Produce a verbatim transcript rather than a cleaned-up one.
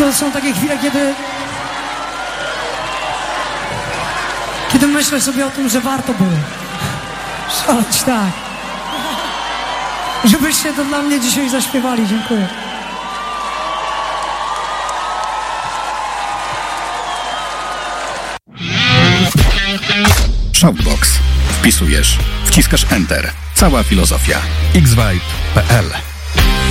To są takie chwile, kiedy... Kiedy myślę sobie o tym, że warto było. Szaleć, tak. Żebyście to dla mnie dzisiaj zaśpiewali. Dziękuję. Shoutbox. Wpisujesz, wciskasz Enter. Cała filozofia. x vibe kropka p l